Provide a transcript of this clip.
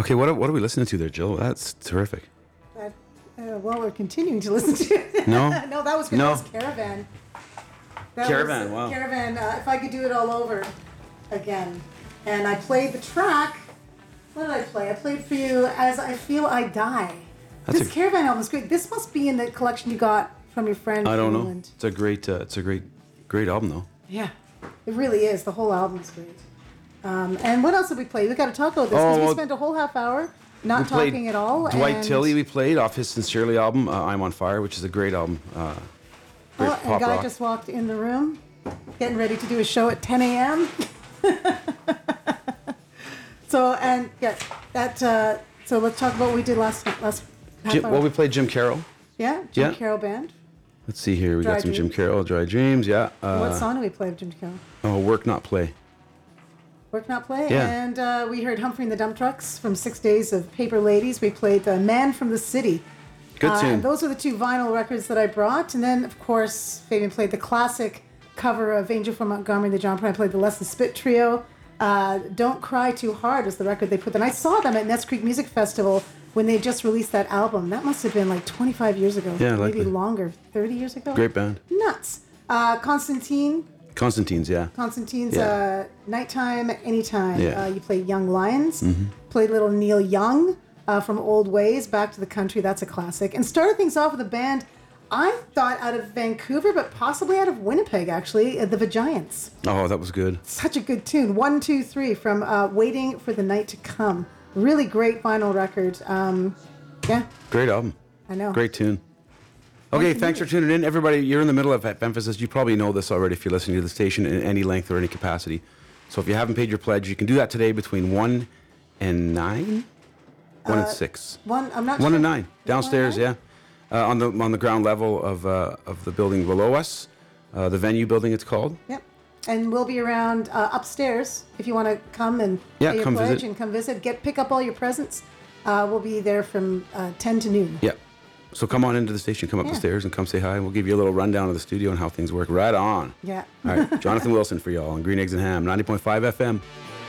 Okay, what are we listening to there, Jill? That's terrific. Well, we're continuing to listen to it. No? No, that was good. No. That was Caravan. Caravan, wow. Caravan, if I could do it all over again. And I played the track. What did I play? I played for you As I Feel I Die. This Caravan album is great. This must be in the collection you got from your friend I don't from know. England. It's a great album, though. Yeah, it really is. The whole album is great. And what else did we play? We got to talk about this because we spent a whole half hour not talking at all. Dwight Tilley we played off his Sincerely album, I'm on Fire, which is a great album. Great pop and a guy rock. just walked in the room, getting ready to do a show at 10 a.m. So let's talk about what we did last half hour. Well, we played Jim Carroll. Yeah, Jim Carroll Band. Let's see here. We Dry got some Jim Dreams. Carroll, Dry Dreams, yeah. What song did we play of Jim Carroll? Oh, Work Not Play. Work Not Play. Yeah. And we heard Humphrey and the Dump Trucks from 6 Days of Paper Ladies. We played The Man from the City. Good tune. And those were the two vinyl records that I brought. And then, of course, Fabian played the classic cover of Angel from Montgomery, the John Prine. I played the Les and Spit Trio. Don't Cry Too Hard was the record they put. And I saw them at Ness Creek Music Festival when they just released that album. That must have been like 25 years ago. Yeah, maybe likely. longer, 30 years ago. Great band. Nuts. Constantine's, yeah. Constantine's Yeah. Nighttime, Anytime. Yeah. You played Young Lions. Mm-hmm. Played little Neil Young from Old Ways, Back to the Country. That's a classic. And started things off with a band I thought out of Vancouver, but possibly out of Winnipeg, actually, the Vagiants. Oh, that was good. Such a good tune. 1, 2, 3 from Waiting for the Night to Come. Really great vinyl record. Yeah, Great album. I know. Great tune. Okay, thanks for tuning in. Everybody, you're in the middle of emphasis. You probably know this already if you're listening to the station in any length or any capacity. So if you haven't paid your pledge, you can do that today between 1 and 9? 1 and 6. I'm not 1 sure. and 9. Downstairs, 1 and 9? on the ground level of the building below us. The venue building, it's called. Yep. And we'll be around upstairs if you want to come and pay your come pledge visit. and come visit. Pick up all your presents. We'll be there from 10 to noon. Yeah. So come on into the station, come up the stairs and come say hi. And we'll give you a little rundown of the studio and how things work. Right on. Yeah. All right. Jonathan Wilson for y'all on Green Eggs and Ham, 90.5 FM.